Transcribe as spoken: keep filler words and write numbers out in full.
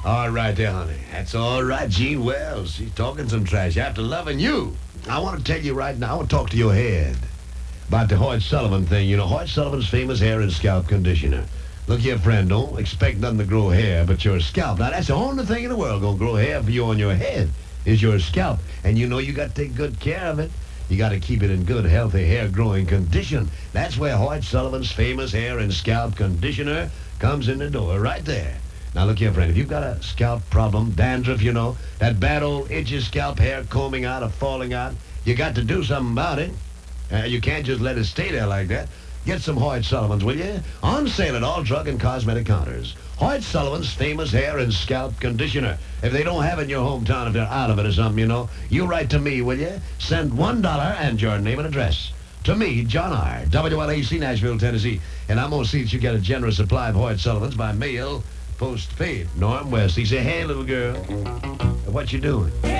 All right there, honey. That's all right, Gene Wells. She's talking some trash after loving you. I want to tell you right now, I want to talk to your head about the Hoyt Sullivan thing. You know, Hoyt Sullivan's famous hair and scalp conditioner. Look here, friend, don't expect nothing to grow hair but your scalp. Now, that's the only thing in the world gonna grow hair for you on your head is your scalp. And you know you got to take good care of it. You got to keep it in good, healthy hair-growing condition. That's where Hoyt Sullivan's famous hair and scalp conditioner comes in the door, right there. Now, look here, friend, if you've got a scalp problem, dandruff, you know, that bad old itchy scalp hair combing out or falling out, you got to do something about it. Uh, you can't just let it stay there like that. Get some Hoyt Sullivan's, will you? On sale at all drug and cosmetic counters. Hoyt Sullivan's famous hair and scalp conditioner. If they don't have it in your hometown, if they're out of it or something, you know, you write to me, will you? Send one dollar and your name and address. To me, John R., W L A C, Nashville, Tennessee. And I'm going to see that you get a generous supply of Hoyt Sullivan's by mail, postpaid. Norm West. He said, hey, little girl, what you doing?